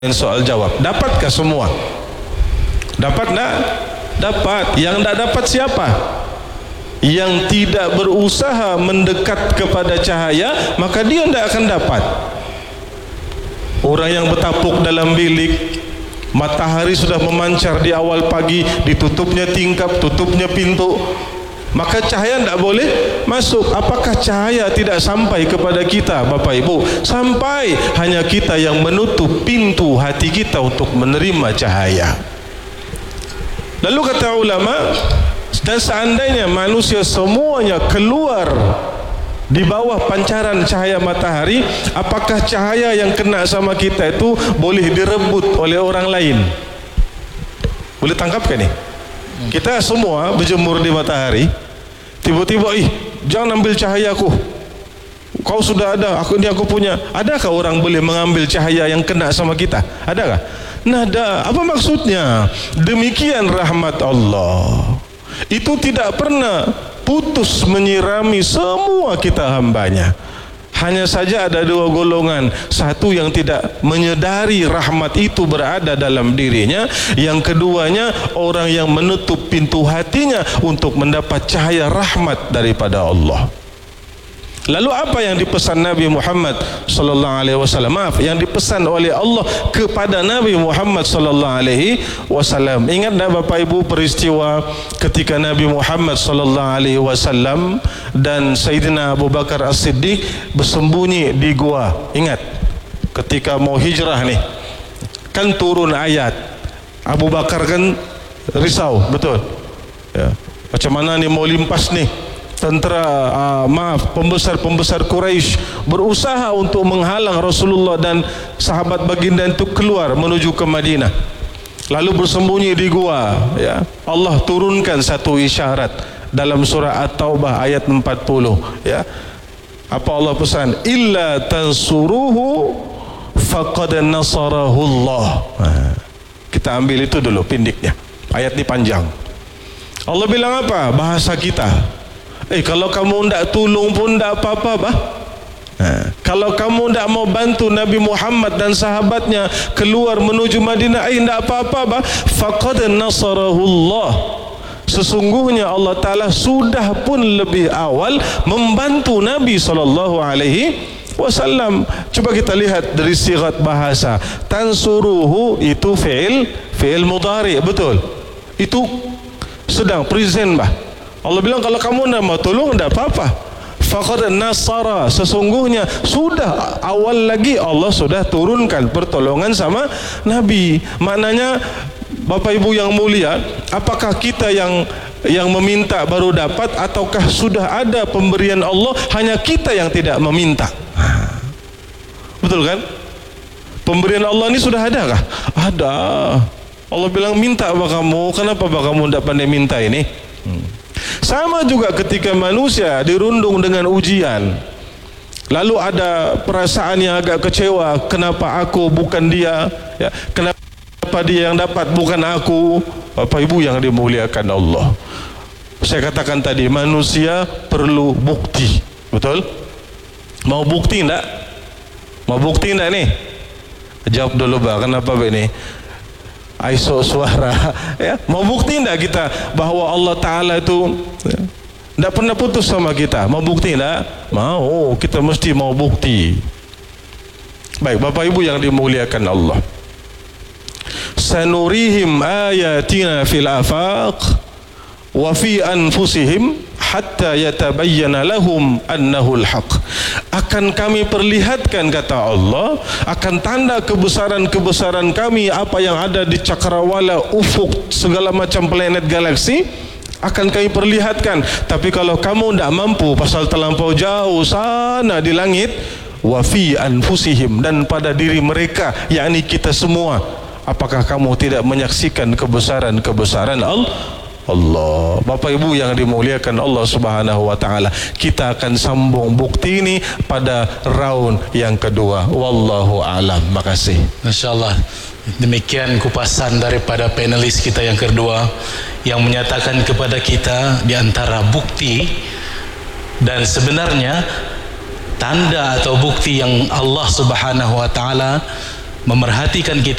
soal jawab. Dapatkah semua? Dapat tak? Dapat. Yang tak dapat siapa? Yang tidak berusaha mendekat kepada cahaya, maka dia tidak akan dapat. Orang yang bertapuk dalam bilik, matahari sudah memancar di awal pagi, ditutupnya tingkap, tutupnya pintu, maka cahaya tidak boleh masuk. Apakah cahaya tidak sampai kepada kita, Bapak Ibu? Sampai, hanya kita yang menutup pintu hati kita untuk menerima cahaya. Lalu kata ulama, dan seandainya manusia semuanya keluar di bawah pancaran cahaya matahari, apakah cahaya yang kena sama kita itu boleh direbut oleh orang lain? Boleh tangkap kan ni? Kita semua berjemur di matahari, tiba-tiba, jangan ambil cahaya aku, kau sudah ada, ini aku punya. Adakah orang boleh mengambil cahaya yang kena sama kita? Adakah? Nada. Apa maksudnya? Demikian rahmat Allah itu tidak pernah putus menyirami semua kita hambanya. Hanya saja ada dua golongan. Satu yang tidak menyadari rahmat itu berada dalam dirinya. Yang keduanya orang yang menutup pintu hatinya untuk mendapat cahaya rahmat daripada Allah. Lalu apa yang dipesan Nabi Muhammad sallallahu alaihi wasallam? Maaf, yang dipesan oleh Allah kepada Nabi Muhammad sallallahu alaihi wasallam. Ingat tak Bapak Ibu peristiwa ketika Nabi Muhammad sallallahu alaihi wasallam dan Sayyidina Abu Bakar As-Siddiq bersembunyi di gua? Ingat ketika mau hijrah nih, kan turun ayat. Abu Bakar kan risau, betul ya, macam mana nih mau limpas nih. Tentera, pembesar-pembesar Quraisy berusaha untuk menghalang Rasulullah dan sahabat baginda itu keluar menuju ke Madinah. Lalu bersembunyi di gua, ya. Allah turunkan satu isyarat dalam surah At-Taubah ayat 40, ya. Apa Allah pesan? Illa tansuruhu faqad nasarahu Allah. Kita ambil itu dulu pindiknya. Ayat ini panjang. Allah bilang apa? Bahasa kita. Kalau kamu tidak tolong pun tidak apa-apa, bah. Kalau kamu tidak mau bantu Nabi Muhammad dan sahabatnya keluar menuju Madinah, tidak apa-apa, bah. Faqad nasarahullah. Sesungguhnya Allah Ta'ala sudah pun lebih awal membantu Nabi SAW. Coba kita lihat dari sigat bahasa. Tansuruhu itu fi'il mudhari, betul. Itu sedang present, bah. Allah bilang kalau kamu tidak mau tolong tidak apa-apa. Faqad nasara, sesungguhnya sudah awal lagi Allah sudah turunkan pertolongan sama Nabi. Maknanya Bapak Ibu yang mulia, apakah kita yang meminta baru dapat, ataukah sudah ada pemberian Allah hanya kita yang tidak meminta? Betul kan? Pemberian Allah ini sudah ada kah? Ada. Allah bilang minta apa kamu, kenapa kamu tidak pandai minta ini? Sama juga ketika manusia dirundung dengan ujian, lalu ada perasaan yang agak kecewa, kenapa aku bukan dia, ya, kenapa dia yang dapat bukan aku. Bapak Ibu yang dimuliakan Allah, saya katakan tadi manusia perlu bukti, betul? Mau bukti enggak? Mau bukti enggak nih? Jawab dulu, Pak. Kenapa ini? Aiso suara, ya. Mau bukti enggak kita bahwa Allah Ta'ala itu tidak pernah putus sama kita? Mau bukti enggak? Mau, kita mesti mau bukti. Baik Bapak Ibu yang dimuliakan Allah, sanurihim ayatina fil afaq wa fi anfusihim hatta yatabayyana lahum annahu al-haq. Akan kami perlihatkan, kata Allah, akan tanda kebesaran-kebesaran kami, apa yang ada di cakrawala, ufuk, segala macam planet galaksi akan kami perlihatkan. Tapi kalau kamu tidak mampu, pasal terlampau jauh sana di langit, wa fi anfusihim, dan pada diri mereka, yakni kita semua, apakah kamu tidak menyaksikan kebesaran-kebesaran Allah? Bapak Ibu yang dimuliakan Allah Subhanahu wa taala, kita akan sambung bukti ini pada round yang kedua. Wallahu alam. Makasih. Masyaallah. Demikian kupasan daripada panelis kita yang kedua, yang menyatakan kepada kita di antara bukti dan sebenarnya tanda atau bukti yang Allah Subhanahu wa taala memerhatikan kita